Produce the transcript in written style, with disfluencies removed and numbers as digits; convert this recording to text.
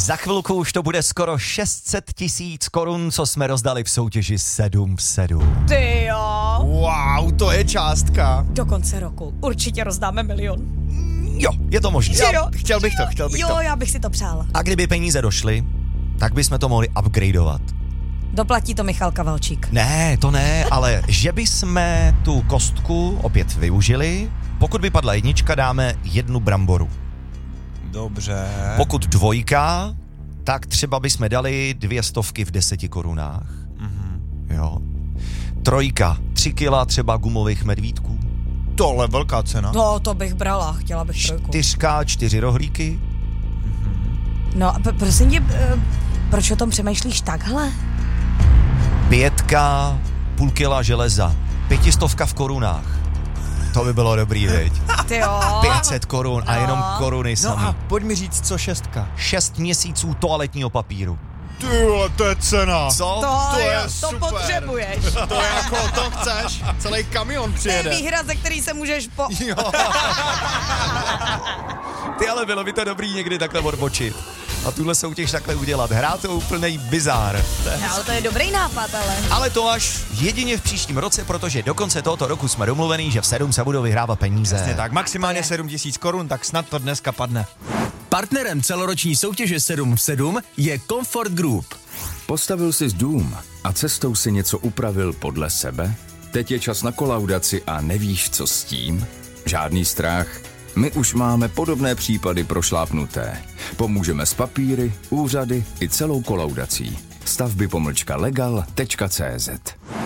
Za chvilku už to bude skoro 600 000 korun, co jsme rozdali v soutěži 7 v 7. Ty jo. Wow, to je částka. Do konce roku určitě rozdáme 1 000 000. Jo, je to možné. Jo. Chtěl bych to. Jo, já bych si to přála. A kdyby peníze došly, tak bychom to mohli upgradeovat. Doplatí to Michal Kavalčík. Ne, to ne, ale že bychom tu kostku opět využili, pokud by padla 1, dáme 1 bramboru. Dobře. Pokud 2, tak třeba bychom dali 200 v 10 korunách. Jo. 3, 3 kila třeba gumových medvídků. Tohle velká cena. No, to bych brala, chtěla bych 3. 4, 4 rohlíky. No, prosím tě, proč o tom přemýšlíš takhle? 5, půl kila železa. 500 v korunách. To by bylo dobrý, veď? Ty jo. 500 korun a jenom koruny No samý. a pojď mi říct, co 6. 6 měsíců toaletního papíru. Tyhle, to je cena. Co? To je to super. potřebuješ. To je jako, to chceš. Celý kamion To je přijede. výhra, ze který se můžeš Jo. Ty, ale bylo by to dobrý někdy takhle odbočit. A tuhle soutěž takhle udělat. Hrát to úplnej bizár. Ale to je dobrý nápad, ale. Ale to až jedině v příštím roce, protože do konce tohoto roku jsme domluvení, že v 7 se budou vyhrávat peníze. Přesně tak, maximálně 7 000 korun, tak snad to dneska padne. Partnerem celoroční soutěže 7 v 7 je Comfort Group. Postavil jsi dům a cestou si něco upravil podle sebe? Teď je čas na kolaudaci a nevíš, co s tím? Žádný strach. My už máme podobné případy prošlápnuté. Pomůžeme s papíry, úřady i celou kolaudací. Stavby-legal.cz